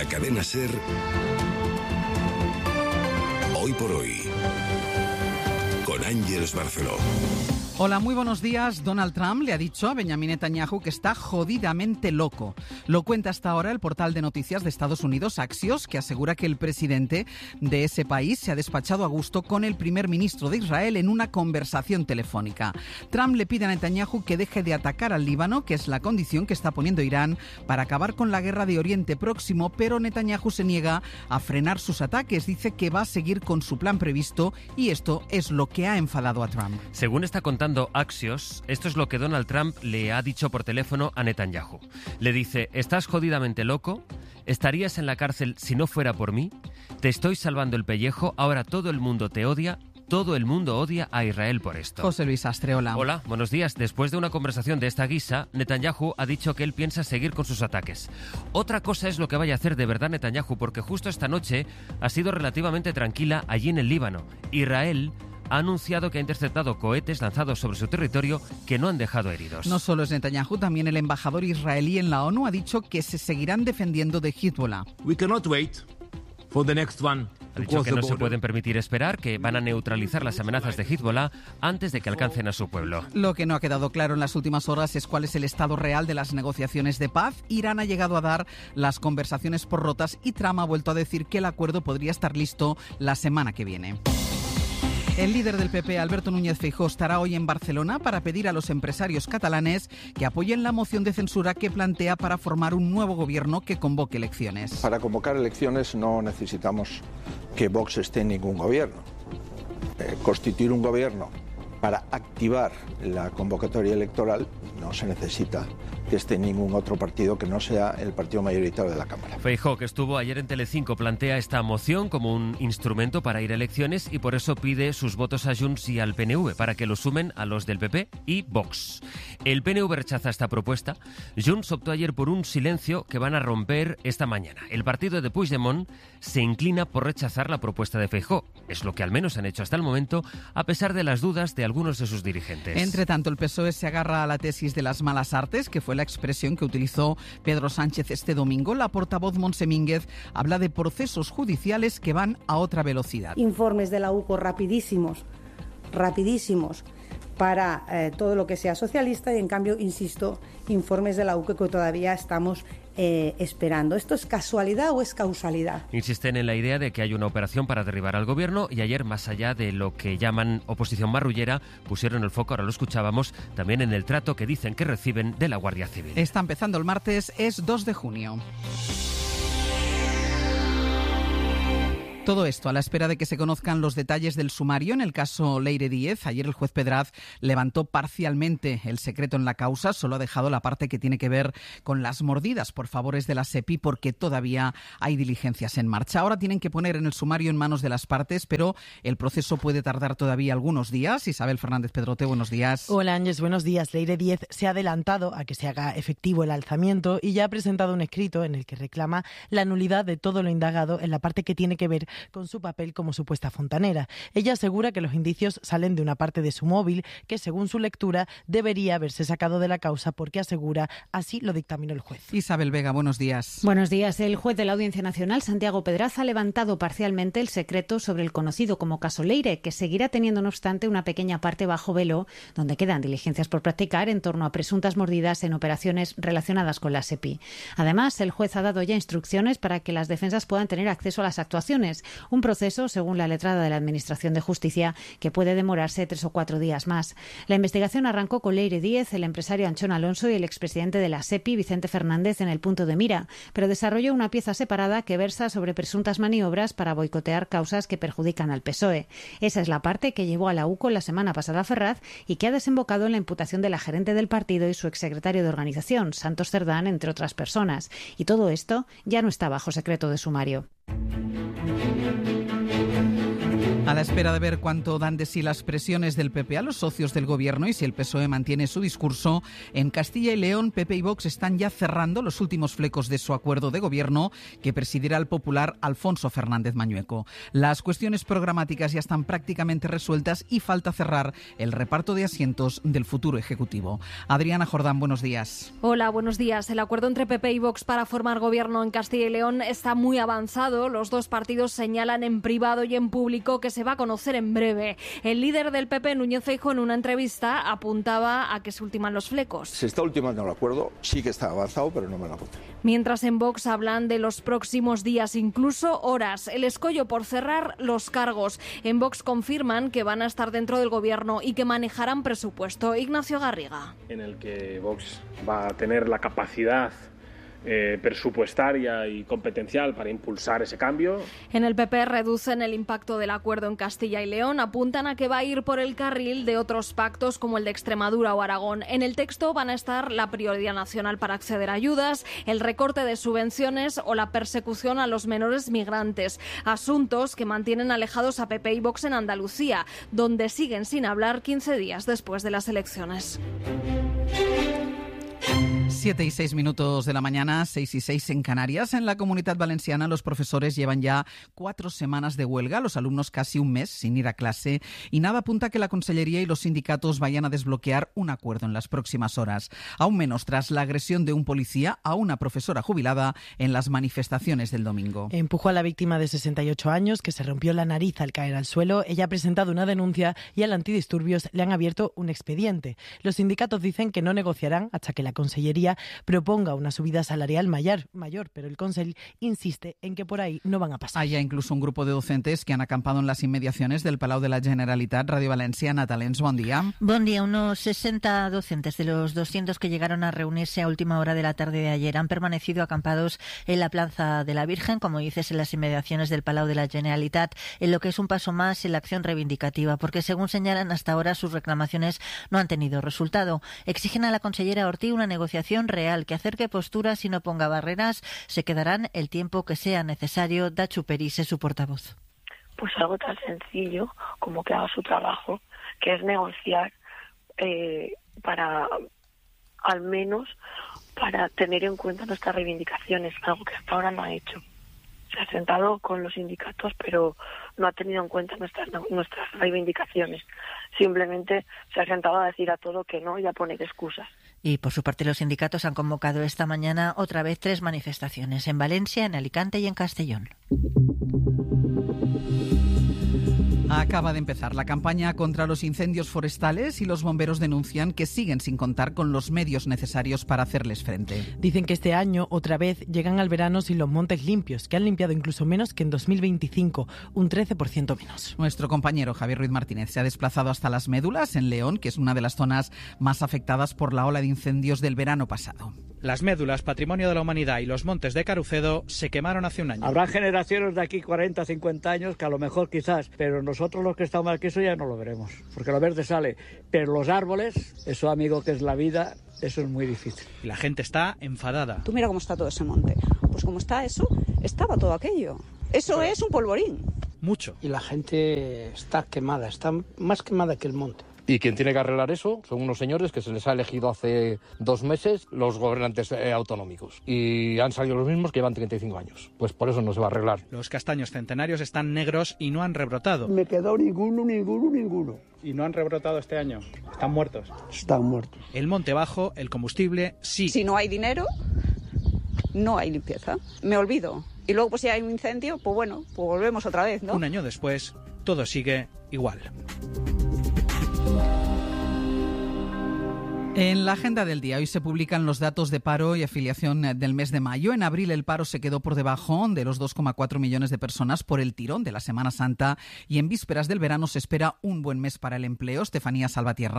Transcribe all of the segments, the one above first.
la cadena SER, Hoy por Hoy, con Ángeles Barceló. Hola, muy buenos días. Donald Trump le ha dicho a Benjamin Netanyahu que está jodidamente loco. Lo cuenta hasta ahora el portal de noticias de Estados Unidos, Axios, que asegura que el presidente de ese país se ha despachado a gusto con el primer ministro de Israel en una conversación telefónica. Trump le pide a Netanyahu que deje de atacar al Líbano, que es la condición que está poniendo Irán para acabar con la guerra de Oriente Próximo, pero Netanyahu se niega a frenar sus ataques. Dice que va a seguir con su plan previsto y esto es lo que ha enfadado a Trump. Según está contando Axios, esto es lo que Donald Trump le ha dicho por teléfono a Netanyahu. Le dice: ¿estás jodidamente loco? ¿Estarías en la cárcel si no fuera por mí? Te estoy salvando el pellejo, ahora todo el mundo te odia. Todo el mundo odia a Israel por esto. José Luis Astre, hola. Hola, buenos días. Después de una conversación de esta guisa, Netanyahu ha dicho que él piensa seguir con sus ataques. Otra cosa es lo que vaya a hacer de verdad Netanyahu, porque justo esta noche ha sido relativamente tranquila allí en el Líbano. Israel ha anunciado que ha interceptado cohetes lanzados sobre su territorio que no han dejado heridos. No solo es Netanyahu, también el embajador israelí en la ONU ha dicho que se seguirán defendiendo de Hezbollah. We cannot wait for the next one. Ha dicho que no se pueden permitir esperar, que van a neutralizar las amenazas de Hezbollah antes de que alcancen a su pueblo. Lo que no ha quedado claro en las últimas horas es cuál es el estado real de las negociaciones de paz. Irán ha llegado a dar las conversaciones por rotas y Trump ha vuelto a decir que el acuerdo podría estar listo la semana que viene. El líder del PP, Alberto Núñez Feijóo, estará hoy en Barcelona para pedir a los empresarios catalanes que apoyen la moción de censura que plantea para formar un nuevo gobierno que convoque elecciones. Para convocar elecciones no necesitamos que Vox esté en ningún gobierno. Constituir un gobierno para activar la convocatoria electoral no se necesita que esté ningún otro partido que no sea el partido mayoritario de la Cámara. Feijóo, que estuvo ayer en Telecinco, plantea esta moción como un instrumento para ir a elecciones y por eso pide sus votos a Junts y al PNV para que lo sumen a los del PP y Vox. El PNV rechaza esta propuesta. Junts optó ayer por un silencio que van a romper esta mañana. El partido de Puigdemont se inclina por rechazar la propuesta de Feijóo. Es lo que al menos han hecho hasta el momento, a pesar de las dudas de algunos de sus dirigentes. Entre tanto, el PSOE se agarra a la tesis de las malas artes, que fue la expresión que utilizó Pedro Sánchez este domingo. La portavoz Montse Mínguez habla de procesos judiciales que van a otra velocidad. Informes de la UCO rapidísimos para todo lo que sea socialista y, en cambio, insisto, informes de la UCO que todavía estamos esperando. ¿Esto es casualidad o es causalidad? Insisten en la idea de que hay una operación para derribar al gobierno y ayer, más allá de lo que llaman oposición marrullera, pusieron el foco, ahora lo escuchábamos, también en el trato que dicen que reciben de la Guardia Civil. Está empezando el martes, es 2 de junio. Todo esto a la espera de que se conozcan los detalles del sumario en el caso Leire Díez. Ayer el juez Pedraz levantó parcialmente el secreto en la causa, solo ha dejado la parte que tiene que ver con las mordidas por favores de la SEPI porque todavía hay diligencias en marcha. Ahora tienen que poner en el sumario en manos de las partes, pero el proceso puede tardar todavía algunos días. Isabel Fernández Pedrote, buenos días. Hola Ángeles, buenos días. Leire Díez se ha adelantado a que se haga efectivo el alzamiento y ya ha presentado un escrito en el que reclama la nulidad de todo lo indagado en la parte que tiene que ver con su papel como supuesta fontanera. Ella asegura que los indicios salen de una parte de su móvil que, según su lectura, debería haberse sacado de la causa porque asegura así lo dictaminó el juez. Isabel Vega, buenos días. Buenos días. El juez de la Audiencia Nacional, Santiago Pedraz, ha levantado parcialmente el secreto sobre el conocido como caso Leire, que seguirá teniendo, no obstante, una pequeña parte bajo velo, donde quedan diligencias por practicar en torno a presuntas mordidas en operaciones relacionadas con la SEPI. Además, el juez ha dado ya instrucciones para que las defensas puedan tener acceso a las actuaciones. Un proceso, según la letrada de la Administración de Justicia, que puede demorarse 3 o 4 días más. La investigación arrancó con Leire Díez, el empresario Anchón Alonso y el expresidente de la SEPI, Vicente Fernández, en el punto de mira, pero desarrolló una pieza separada que versa sobre presuntas maniobras para boicotear causas que perjudican al PSOE. Esa es la parte que llevó a la UCO la semana pasada a Ferraz y que ha desembocado en la imputación de la gerente del partido y su exsecretario de organización, Santos Cerdán, entre otras personas. Y todo esto ya no está bajo secreto de sumario. A la espera de ver cuánto dan de sí las presiones del PP a los socios del gobierno y si el PSOE mantiene su discurso, en Castilla y León, PP y Vox están ya cerrando los últimos flecos de su acuerdo de gobierno que presidirá el popular Alfonso Fernández Mañueco. Las cuestiones programáticas ya están prácticamente resueltas y falta cerrar el reparto de asientos del futuro Ejecutivo. Adriana Jordán, buenos días. Hola, buenos días. El acuerdo entre PP y Vox para formar gobierno en Castilla y León está muy avanzado. Los dos partidos señalan en privado y en público que se va a conocer en breve. El líder del PP, Núñez Feijóo, en una entrevista apuntaba a que se ultiman los flecos. Se está ultimando el acuerdo, sí que está avanzado, pero no me lo apunto. Mientras en Vox hablan de los próximos días, incluso horas. El escollo por cerrar los cargos. En Vox confirman que van a estar dentro del gobierno y que manejarán presupuesto. Ignacio Garriga. En el que Vox va a tener la capacidad presupuestaria y competencial para impulsar ese cambio. En el PP reducen el impacto del acuerdo en Castilla y León, apuntan a que va a ir por el carril de otros pactos como el de Extremadura o Aragón. En el texto van a estar la prioridad nacional para acceder a ayudas, el recorte de subvenciones o la persecución a los menores migrantes, asuntos que mantienen alejados a PP y Vox en Andalucía, donde siguen sin hablar 15 días después de las elecciones. 7:06 de la mañana, 6:06 en Canarias. En la Comunidad Valenciana los profesores llevan ya 4 semanas de huelga, los alumnos casi un mes sin ir a clase y nada apunta a que la Consellería y los sindicatos vayan a desbloquear un acuerdo en las próximas horas. Aún menos tras la agresión de un policía a una profesora jubilada en las manifestaciones del domingo. Empujó a la víctima de 68 años que se rompió la nariz al caer al suelo. Ella ha presentado una denuncia y al antidisturbios le han abierto un expediente. Los sindicatos dicen que no negociarán hasta que la Consellería proponga una subida salarial mayor, pero el Consell insiste en que por ahí no van a pasar. Hay incluso un grupo de docentes que han acampado en las inmediaciones del Palau de la Generalitat. Radio Valencia, Natalens, buen día. Buen día. Unos 60 docentes de los 200 que llegaron a reunirse a última hora de la tarde de ayer han permanecido acampados en la Plaza de la Virgen, como dices, en las inmediaciones del Palau de la Generalitat, en lo que es un paso más en la acción reivindicativa, porque según señalan hasta ahora sus reclamaciones no han tenido resultado. Exigen a la consellera Ortí una negociación real que acerque posturas y no ponga barreras. Se quedarán el tiempo que sea necesario. Dachu Peris es su portavoz. Pues algo tan sencillo como que haga su trabajo, que es negociar para, al menos, para tener en cuenta nuestras reivindicaciones, algo que hasta ahora no ha hecho. Se ha sentado con los sindicatos, pero no ha tenido en cuenta nuestras reivindicaciones. Simplemente se ha sentado a decir a todo que no y a poner excusas. Y por su parte los sindicatos han convocado esta mañana otra vez 3 manifestaciones en Valencia, en Alicante y en Castellón. Acaba de empezar la campaña contra los incendios forestales y los bomberos denuncian que siguen sin contar con los medios necesarios para hacerles frente. Dicen que este año, otra vez, llegan al verano sin los montes limpios, que han limpiado incluso menos que en 2025, un 13% menos. Nuestro compañero Javier Ruiz Martínez se ha desplazado hasta Las Médulas, en León, que es una de las zonas más afectadas por la ola de incendios del verano pasado. Las Médulas, Patrimonio de la Humanidad, y los montes de Carucedo se quemaron hace un año. Habrá generaciones de aquí 40, 50 años que a lo mejor quizás, pero nosotros los que estamos aquí eso ya no lo veremos, porque lo verde sale, pero los árboles, eso amigo que es la vida, eso es muy difícil. Y la gente está enfadada. Tú mira cómo está todo ese monte, pues como está eso, estaba todo aquello. Eso es un polvorín. Mucho. Y la gente está quemada, está más quemada que el monte. Y quien tiene que arreglar eso son unos señores que se les ha elegido hace 2 meses los gobernantes autonómicos. Y han salido los mismos que llevan 35 años. Pues por eso no se va a arreglar. Los castaños centenarios están negros y no han rebrotado. Me quedó ninguno. ¿Y no han rebrotado este año? ¿Están muertos? Están muertos. El monte bajo, el combustible, sí. Si no hay dinero, no hay limpieza. Me olvido. Y luego pues si hay un incendio, pues bueno, pues volvemos otra vez, ¿no? Un año después, todo sigue igual. En la agenda del día hoy se publican los datos de paro y afiliación del mes de mayo. En abril el paro se quedó por debajo de los 2,4 millones de personas por el tirón de la Semana Santa y en vísperas del verano se espera un buen mes para el empleo. Estefanía Salvatierra.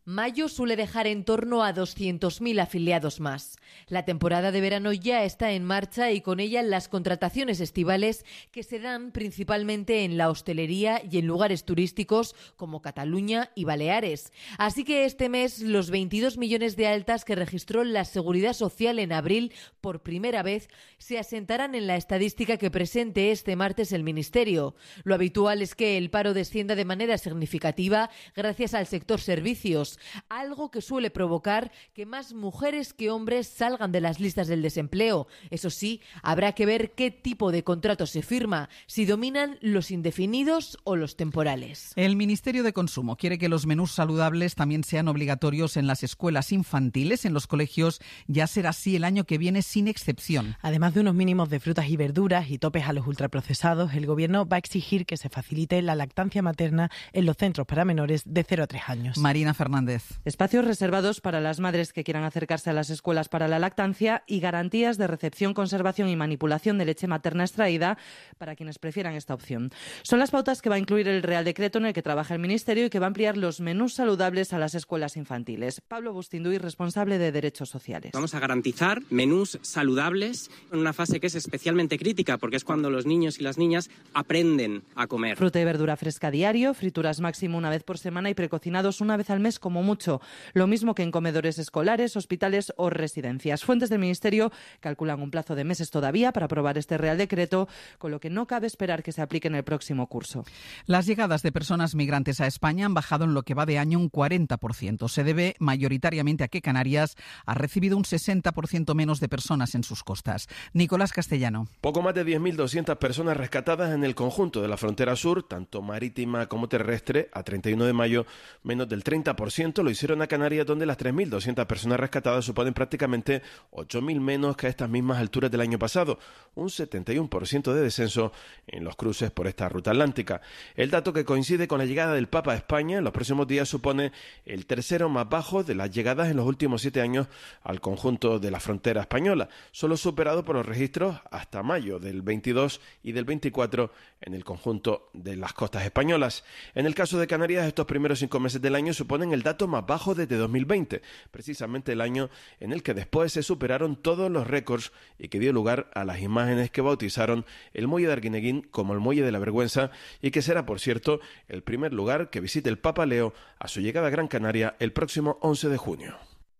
Mayo suele dejar en torno a 200.000 afiliados más. La temporada de verano ya está en marcha y con ella las contrataciones estivales que se dan principalmente en la hostelería y en lugares turísticos como Cataluña y Baleares. Así que este mes los 22 millones de altas que registró la Seguridad Social en abril por primera vez se asentarán en la estadística que presente este martes el Ministerio. Lo habitual es que el paro descienda de manera significativa gracias al sector servicios, algo que suele provocar que más mujeres que hombres salgan de las listas del desempleo. Eso sí, habrá que ver qué tipo de contrato se firma, si dominan los indefinidos o los temporales. El Ministerio de Consumo quiere que los menús saludables también sean obligatorios en las escuelas infantiles. En los colegios ya será así el año que viene sin excepción. Además de unos mínimos de frutas y verduras y topes a los ultraprocesados, el Gobierno va a exigir que se facilite la lactancia materna en los centros para menores de 0 a 3 años. Marina Fernández. Espacios reservados para las madres que quieran acercarse a las escuelas para la lactancia y garantías de recepción, conservación y manipulación de leche materna extraída para quienes prefieran esta opción. Son las pautas que va a incluir el Real Decreto en el que trabaja el Ministerio y que va a ampliar los menús saludables a las escuelas infantiles. Pablo Bustinduy, responsable de Derechos Sociales. Vamos a garantizar menús saludables en una fase que es especialmente crítica porque es cuando los niños y las niñas aprenden a comer. Fruta y verdura fresca diario, frituras máximo una vez por semana y precocinados una vez al mes como mucho. Lo mismo que en comedores escolares, hospitales o residencias. Fuentes del Ministerio calculan un plazo de meses todavía para aprobar este Real Decreto, con lo que no cabe esperar que se aplique en el próximo curso. Las llegadas de personas migrantes a España han bajado en lo que va de año un 40%. Se debe mayoritariamente a que Canarias ha recibido un 60% menos de personas en sus costas. Nicolás Castellano. Poco más de 10.200 personas rescatadas en el conjunto de la frontera sur, tanto marítima como terrestre, a 31 de mayo, menos del 30% lo hicieron a Canarias, donde las 3.200 personas rescatadas suponen prácticamente 8.000 menos que a estas mismas alturas del año pasado, un 71% de descenso en los cruces por esta ruta atlántica. El dato, que coincide con la llegada del Papa a España en los próximos días, supone el tercero más bajo de las llegadas en los últimos 7 años al conjunto de la frontera española, solo superado por los registros hasta mayo del 22 y del 24 en el conjunto de las costas españolas. En el caso de Canarias, estos primeros 5 meses del año suponen el dato más bajo desde 2020, precisamente el año en el que después se superaron todos los récords y que dio lugar a las imágenes que bautizaron el muelle de Arguineguín como el muelle de la vergüenza, y que será, por cierto, el primer lugar que visite el Papa Leo a su llegada a Gran Canaria el próximo 11 de junio.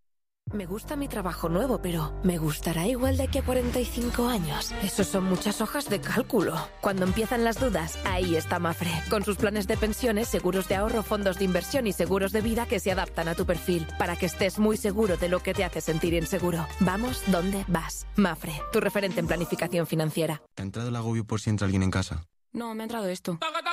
Me gusta mi trabajo nuevo, pero ¿me gustará igual de aquí a 45 años? Esos son muchas hojas de cálculo. Cuando empiezan las dudas, ahí está Mafre, con sus planes de pensiones, seguros de ahorro, fondos de inversión y seguros de vida que se adaptan a tu perfil, para que estés muy seguro de lo que te hace sentir inseguro. Vamos donde vas. Mafre, tu referente en planificación financiera. ¿Te ha entrado el agobio por si entra alguien en casa? No, me ha entrado esto.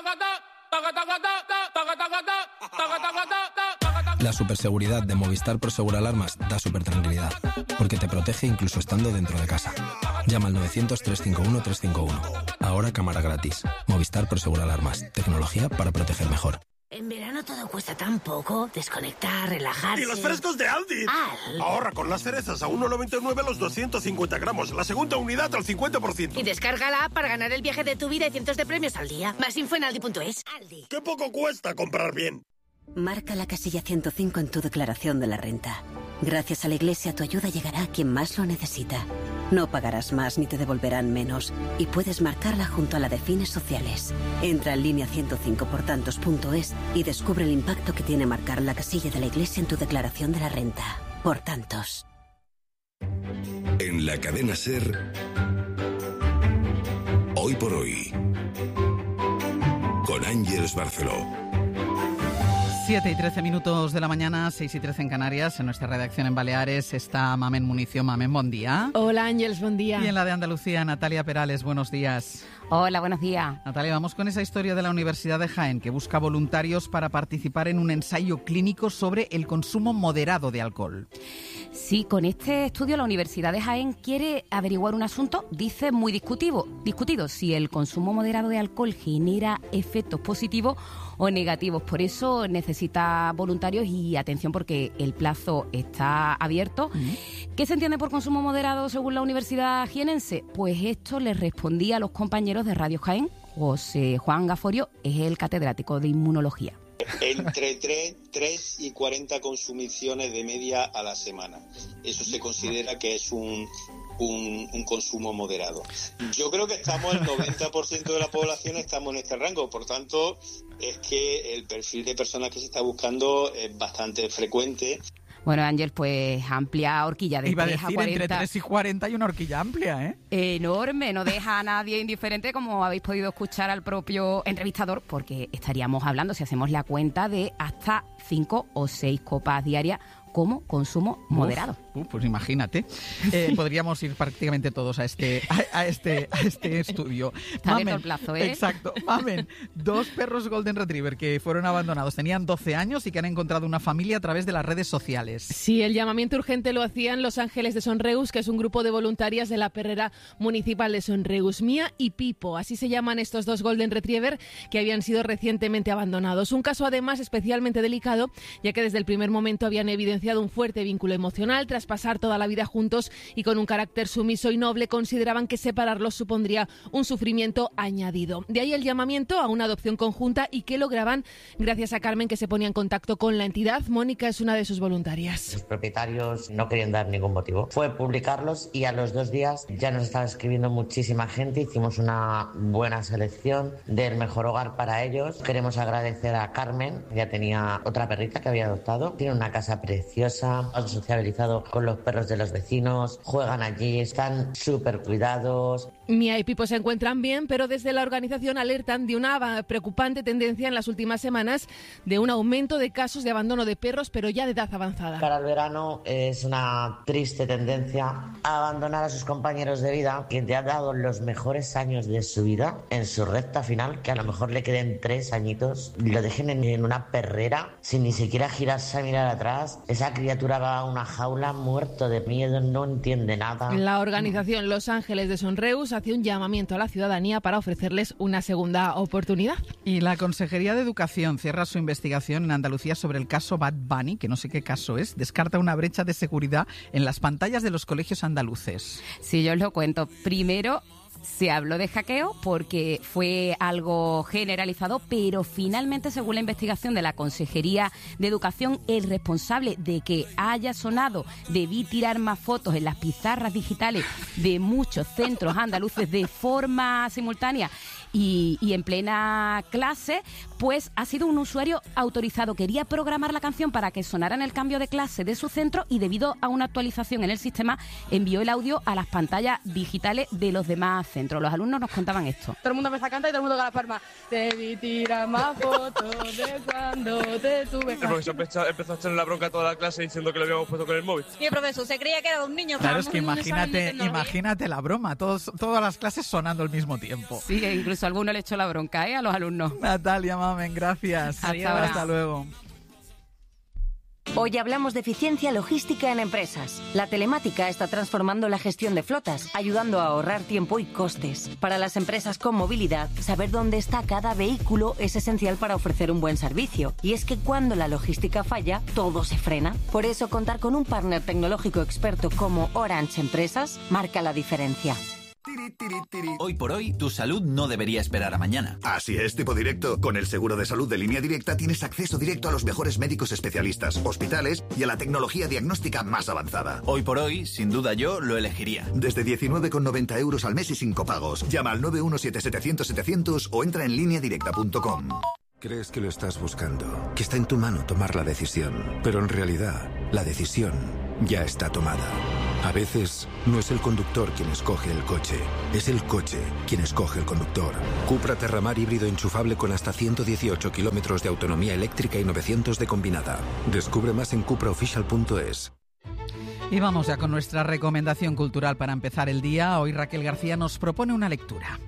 La superseguridad de Movistar Prosegur Alarmas da supertranquilidad, porque te protege incluso estando dentro de casa. Llama al 900-351-351. Ahora cámara gratis. Movistar Prosegur Alarmas. Tecnología para proteger mejor. En verano todo cuesta tan poco. Desconectar, relajarse... ¡Y los frescos de Aldi! Ahorra con las cerezas a 1,99 los 250 gramos. La segunda unidad al 50%. Y descarga la app para ganar el viaje de tu vida y cientos de premios al día. Más info en aldi.es. Aldi. ¡Qué poco cuesta comprar bien! Marca la casilla 105 en tu declaración de la renta. Gracias a la Iglesia, tu ayuda llegará a quien más lo necesita. No pagarás más ni te devolverán menos. Y puedes marcarla junto a la de fines sociales. Entra en línea 105portantos.es y descubre el impacto que tiene marcar la casilla de la Iglesia en tu declaración de la renta. Por tantos. En la cadena SER, Hoy por Hoy, con Ángeles Barceló. 7 y 13 minutos de la mañana, 6 y 13 en Canarias. En nuestra redacción en Baleares está Mamen Municio. Mamen, buen día. Hola, Ángeles, buen día. Y en la de Andalucía, Natalia Perales, buenos días. Hola, buenos días. Natalia, vamos con esa historia de la Universidad de Jaén, que busca voluntarios para participar en un ensayo clínico sobre el consumo moderado de alcohol. Sí, con este estudio la Universidad de Jaén quiere averiguar un asunto, dice, muy discutido, si el consumo moderado de alcohol genera efectos positivos o negativos. Por eso necesita voluntarios y atención, porque el plazo está abierto. ¿Qué se entiende por consumo moderado según la Universidad jienense? Pues esto les respondía a los compañeros de Radio Jaén. José Juan Gaforio es el catedrático de inmunología. Entre 3 y 40 consumiciones de media a la semana. Eso se considera que es un consumo moderado. Yo creo que estamos, el 90% de la población estamos en este rango, por tanto, es que el perfil de personas que se está buscando es bastante frecuente. Bueno, Ángel, pues amplia horquilla de 3 a 40. Entre 3 y 40 hay una horquilla amplia, ¿eh? Enorme, no deja a nadie indiferente, como habéis podido escuchar al propio entrevistador, porque estaríamos hablando, si hacemos la cuenta, de hasta 5 o 6 copas diarias como consumo moderado. Pues imagínate, podríamos ir prácticamente todos a este estudio. Está abierto el plazo, ¿eh? Exacto. Mamen, 2 perros Golden Retriever que fueron abandonados, tenían 12 años y que han encontrado una familia a través de las redes sociales. Sí, el llamamiento urgente lo hacían Los Ángeles de Sonreus, que es un grupo de voluntarias de la perrera municipal de Sonreus. Mía y Pipo, así se llaman estos 2 Golden Retriever que habían sido recientemente abandonados. Un caso además especialmente delicado, ya que desde el primer momento habían evidenciado un fuerte vínculo emocional. Tras pasar toda la vida juntos y con un carácter sumiso y noble, consideraban que separarlos supondría un sufrimiento añadido. De ahí el llamamiento a una adopción conjunta, y que lograban gracias a Carmen, que se ponía en contacto con la entidad. Mónica es una de sus voluntarias. Los propietarios no querían dar ningún motivo. Fue publicarlos y a los 2 días ya nos estaba escribiendo muchísima gente. Hicimos una buena selección del mejor hogar para ellos. Queremos agradecer a Carmen, ya tenía otra perrita que había adoptado. Tiene una casa preciosa, han sociabilizado con los perros de los vecinos, juegan allí, están súper cuidados. Mía y Pipo se encuentran bien, pero desde la organización alertan de una preocupante tendencia en las últimas semanas de un aumento de casos de abandono de perros, pero ya de edad avanzada. Para el verano es una triste tendencia a abandonar a sus compañeros de vida, que te han dado los mejores años de su vida en su recta final, que a lo mejor le queden 3 añitos, lo dejen en una perrera sin ni siquiera girarse a mirar atrás. Esa criatura va a una jaula muerto de miedo, no entiende nada. La organización Los Ángeles de Sonreus hace un llamamiento a la ciudadanía para ofrecerles una segunda oportunidad. Y la Consejería de Educación cierra su investigación en Andalucía sobre el caso Bad Bunny, que no sé qué caso es. Descarta una brecha de seguridad en las pantallas de los colegios andaluces. Sí, yo os lo cuento. Primero, se habló de hackeo porque fue algo generalizado, pero finalmente, según la investigación de la Consejería de Educación, el responsable de que haya sonado "debí tirar más fotos" en las pizarras digitales de muchos centros andaluces de forma simultánea y en plena clase, pues ha sido un usuario autorizado. Quería programar la canción para que sonara en el cambio de clase de su centro y, debido a una actualización en el sistema, envió el audio a las pantallas digitales de los demás centros. Los alumnos nos contaban esto. Todo el mundo empezó a cantar y todo el mundo con las palmas. Debí tirar más fotos de cuando te tuve. El profesor empezó a echarle la bronca a toda la clase diciendo que lo habíamos puesto con el móvil. Y el profesor se creía que era un niño. Claro, es que imagínate la broma, todas las clases sonando al mismo tiempo. Sí, incluso alguno le echó la bronca a los alumnos. Natalia, mamen, gracias. Hasta luego. Hoy hablamos de eficiencia logística en empresas. La telemática está transformando la gestión de flotas, ayudando a ahorrar tiempo y costes. Para las empresas con movilidad, saber dónde está cada vehículo es esencial para ofrecer un buen servicio. Y es que cuando la logística falla, todo se frena. Por eso, contar con un partner tecnológico experto como Orange Empresas marca la diferencia. Hoy por hoy, tu salud no debería esperar a mañana. Así es, tipo directo. Con el seguro de salud de Línea Directa tienes acceso directo a los mejores médicos especialistas, hospitales y a la tecnología diagnóstica más avanzada. Hoy por hoy, sin duda yo lo elegiría. Desde 19,90 euros al mes y sin copagos. Llama al 917-700-700 o entra en lineadirecta.com. Crees que lo estás buscando, que está en tu mano tomar la decisión, pero en realidad la decisión ya está tomada. A veces no es el conductor quien escoge el coche, es el coche quien escoge el conductor. Cupra Terramar híbrido enchufable con hasta 118 kilómetros de autonomía eléctrica y 900 de combinada. Descubre más en cupraofficial.es. Y vamos ya con nuestra recomendación cultural para empezar el día. Hoy Raquel García nos propone una lectura.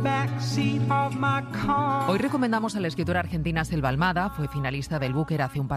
Hoy recomendamos a la escritora argentina Selva Almada. Fue finalista del Booker hace un par